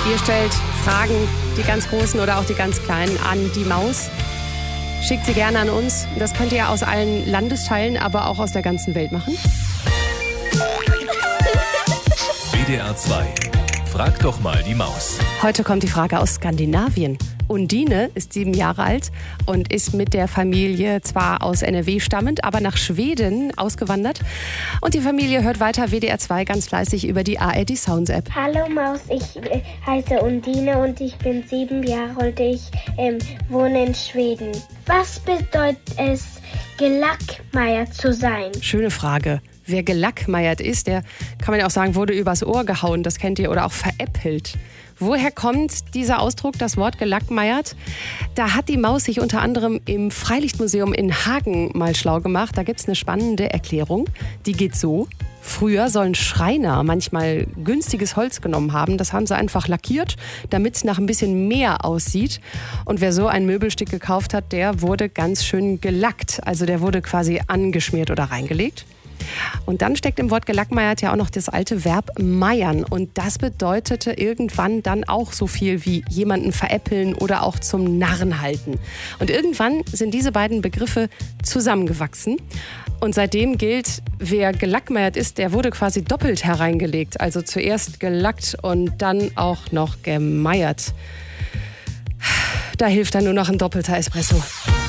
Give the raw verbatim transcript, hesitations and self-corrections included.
Ihr stellt Fragen, die ganz großen oder auch die ganz kleinen, an die Maus. Schickt sie gerne an uns. Das könnt ihr aus allen Landesteilen, aber auch aus der ganzen Welt machen. W D R zwei. Frag doch mal die Maus. Heute kommt die Frage aus Skandinavien. Undine ist sieben Jahre alt und ist mit der Familie zwar aus N R W stammend, aber nach Schweden ausgewandert. Und die Familie hört weiter W D R zwei ganz fleißig über die A R D Sounds App. Hallo Maus, ich äh, heiße Undine und ich bin sieben Jahre alt. Ich ähm, wohne in Schweden. Was bedeutet es, gelackmeiert zu sein? Schöne Frage. Wer gelackmeiert ist, der, kann man ja auch sagen, wurde übers Ohr gehauen, das kennt ihr, oder auch veräppelt. Woher kommt dieser Ausdruck, das Wort gelackmeiert? Da hat die Maus sich unter anderem im Freilichtmuseum in Hagen mal schlau gemacht. Da gibt es eine spannende Erklärung, die geht so. Früher sollen Schreiner manchmal günstiges Holz genommen haben. Das haben sie einfach lackiert, damit es nach ein bisschen mehr aussieht. Und wer so ein Möbelstück gekauft hat, der wurde ganz schön gelackt. Also der wurde quasi angeschmiert oder reingelegt. Und dann steckt im Wort gelackmeiert ja auch noch das alte Verb meiern. Und das bedeutete irgendwann dann auch so viel wie jemanden veräppeln oder auch zum Narren halten. Und irgendwann sind diese beiden Begriffe zusammengewachsen. Und seitdem gilt, wer gelackmeiert ist, der wurde quasi doppelt hereingelegt. Also zuerst gelackt und dann auch noch gemeiert. Da hilft dann nur noch ein doppelter Espresso.